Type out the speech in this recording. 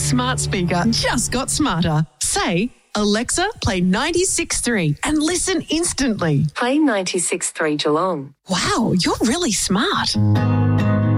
smart speaker just got smarter. Say, Alexa, play 96.3 and listen instantly. Play 96.3 Geelong. Wow, you're really smart.